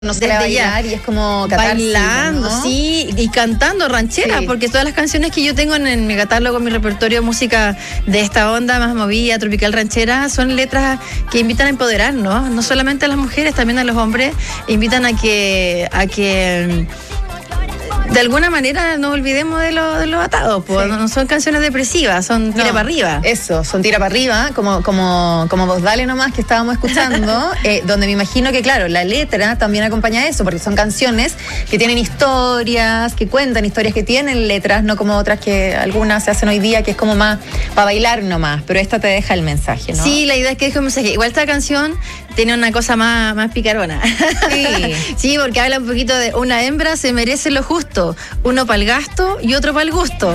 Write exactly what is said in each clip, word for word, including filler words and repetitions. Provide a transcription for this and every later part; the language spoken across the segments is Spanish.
No se bailar y es como catarsis, bailando, ¿no? sí, y cantando rancheras, Sí. porque todas las canciones que yo tengo en, en mi catálogo, en mi repertorio de música de esta onda más movida, tropical ranchera, son letras que invitan a empoderarnos, no solamente a las mujeres, también a los hombres, invitan a que a que de alguna manera no olvidemos de, lo, de los atados, pues. Sí. No son canciones depresivas, son tira No, para arriba. Eso, son tira para arriba, como, como, como Vos Dale nomás que estábamos escuchando, eh, donde me imagino que, claro, la letra también acompaña eso, porque son canciones que tienen historias, que cuentan historias, que tienen letras, no como otras que algunas se hacen hoy día, que es como más para bailar nomás, pero esta te deja el mensaje, ¿no? Sí, la idea es que deje un mensaje. Igual esta canción tiene una cosa más, más picarona. Sí. Sí, porque habla un poquito de una hembra se merece lo justo, uno para el gasto y otro para el gusto.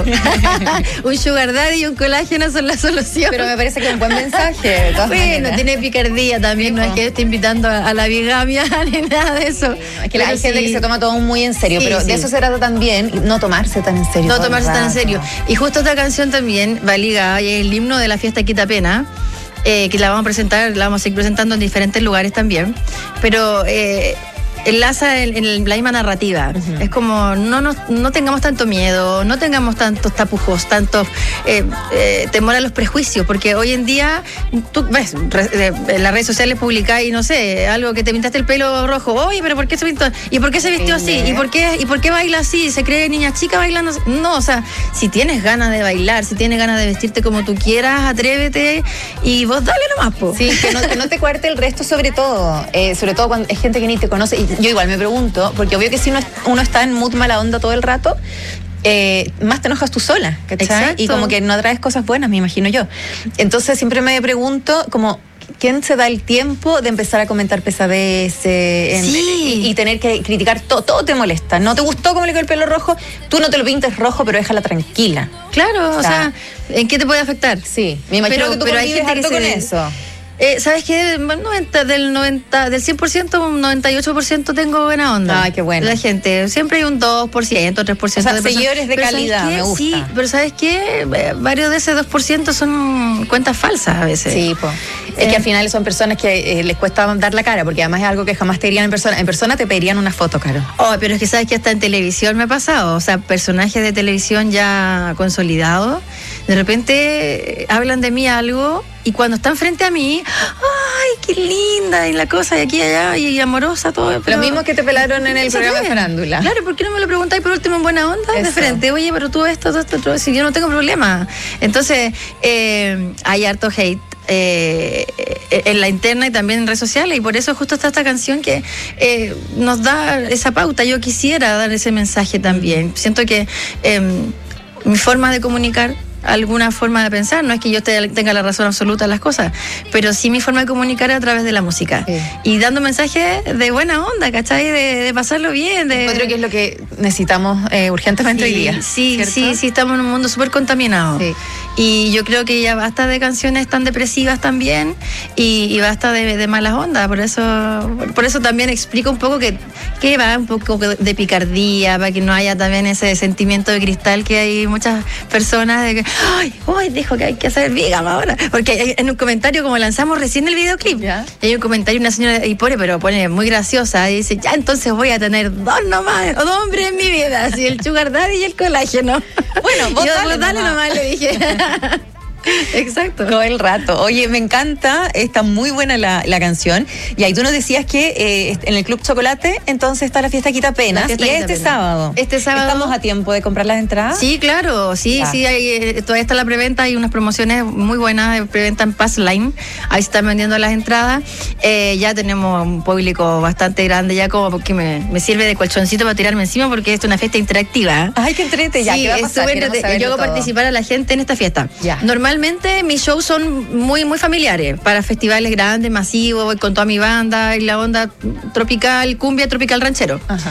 Un sugar daddy y un colágeno son la solución. Pero me parece que es un buen mensaje, de todas Bueno, maneras. tiene picardía también, Sí, no po. es que esté invitando a, a la bigamia ni nada de eso. Es que hay Pero gente sí, que se toma todo muy en serio, Sí, pero sí. de eso se trata también, no tomarse tan en serio. no todo el tomarse tan en rato. serio. Y justo esta canción también va ligada, y es el himno de la fiesta Quita Pena, eh, que la vamos a presentar, la vamos a seguir presentando en diferentes lugares también, pero eh, enlaza en, en la misma narrativa. Uh-huh. Es como, no, no, no tengamos tanto miedo, no tengamos tantos tapujos, tantos eh, eh, temor a los prejuicios, porque hoy en día, tú ves, re, eh, en las redes sociales publicáis, no sé, algo que te pintaste el pelo rojo, oye, pero ¿por qué se pintó? ¿Y por qué se vistió así? ¿Y por qué, y por qué baila así? ¿Se cree niña chica bailando así? No, o sea, si tienes ganas de bailar, si tienes ganas de vestirte como tú quieras, atrévete y vos dale nomás, po. Sí, que no, que no te cuarte el resto, sobre todo. Eh, sobre todo cuando es gente que ni te conoce. Y yo igual me pregunto, porque obvio que si uno, uno está en mood mala onda todo el rato, eh, más te enojas tú sola, ¿cachai? Exacto. Y como que no atraes cosas buenas, me imagino yo. Entonces siempre me pregunto, como, ¿quién se da el tiempo de empezar a comentar pesadeces en- Sí. y, y tener que criticar todo? Todo te molesta. ¿No te gustó cómo le quedó el pelo rojo? Tú no te lo pintes rojo, pero déjala tranquila. Claro, o O sea, sea, ¿en qué te puede afectar? Sí, me imagino Pero- que tú pero hay convives gente que harto se- con eso. Eh, ¿Sabes qué? noventa, del, noventa, del cien por ciento, un noventa y ocho por ciento tengo buena onda. Ay, qué bueno. La gente. Siempre hay un dos por ciento, tres por ciento O sea, de personas. seguidores de Pero ¿sabes calidad, qué? me gusta. Sí, pero ¿sabes qué? Eh, Varios de ese dos por ciento son cuentas falsas a veces. Sí, pues. Es Eh. que al final son personas que eh, les cuesta dar la cara, porque además es algo que jamás te dirían en persona. En persona te pedirían una foto, Caro. Oh, pero es que sabes que hasta en televisión me ha pasado, o sea, personajes de televisión ya consolidados, de repente eh, hablan de mí algo y cuando están frente a mí, ¡ay, qué linda! Y la cosa, y aquí y allá, y, y amorosa, todo. Lo mismo que te pelaron en el se programa de atreven. farándula. Claro, ¿por qué no me lo preguntáis por último en buena onda? De Eso. frente, oye, pero tú esto, tú esto, tú, si yo no tengo problema. Entonces, eh, hay harto hate. Eh, en la interna y también en redes sociales, y por eso justo está esta canción que eh, nos da esa pauta. Yo quisiera dar ese mensaje también. Siento que eh, mi forma de comunicar, alguna forma de pensar, no es que yo te- tenga la razón absoluta en las cosas, pero sí mi forma de comunicar es a través de la música. Sí. Y dando mensajes de buena onda, ¿cachai? De, de pasarlo bien, de... Encuentro que es lo que necesitamos eh, urgentemente Sí, hoy día. Sí, ¿cierto? sí, sí, estamos en un mundo súper contaminado. Sí. Y yo creo que ya basta de canciones tan depresivas también y, y basta de, de malas ondas. Por eso por eso también explico un poco que, que va un poco de picardía, para que no haya también ese sentimiento de cristal que hay muchas personas de que, ay, hoy dijo que hay que hacer vegan ahora. Porque hay- en un comentario, como lanzamos recién el videoclip, Ya. hay un comentario, una señora, y pone, pero pone muy graciosa, y dice, ya entonces voy a tener dos nomás, dos hombres en mi vida, así el sugar daddy y el colágeno. Bueno, vos Yo, dale vos dale nomás. nomás, le dije. Exacto. Todo el rato. Oye, me encanta, está muy buena la, la canción. Y ahí tú nos decías que eh, en el Club Chocolate, entonces está la fiesta Quita Penas. La fiesta Y Quita este Penas. sábado. Este sábado. ¿Estamos a tiempo de comprar las entradas? Sí, claro, sí, Ya. sí, hay, eh, todavía está la preventa, hay unas promociones muy buenas de preventa en Passline, ahí se están vendiendo las entradas. Eh, ya tenemos un público bastante grande, ya como porque me, me sirve de colchoncito para tirarme encima, porque es una fiesta interactiva. Ay, qué entrete, ya, Sí, ¿qué va a es pasar? súper Queremos entrete- saberlo Yo hago todo. participar a la gente en esta fiesta. Ya. Normalmente mis shows son muy, muy familiares, para festivales grandes, masivos, voy con toda mi banda, y la onda tropical, cumbia, tropical ranchero. Ajá.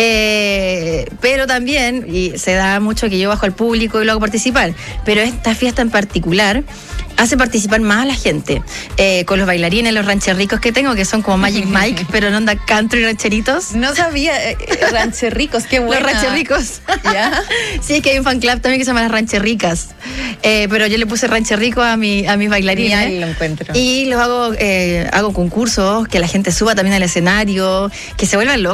Eh, pero también, y se da mucho que yo bajo al público y lo hago participar, pero esta fiesta en particular hace participar más a la gente. Eh, con los bailarines, los rancherricos que tengo, que son como Magic Mike, pero en onda country rancheritos. No sabía, eh, rancherricos, qué bueno. Los rancherricos. ¿Ya? Sí, que hay un fan club también que se llama las rancherricas. Eh, pero yo le puse rancherrico a, mi, a mis bailarines. Ahí lo encuentro. Y los hago, eh, hago concursos, que la gente suba también al escenario, que se vuelvan locos.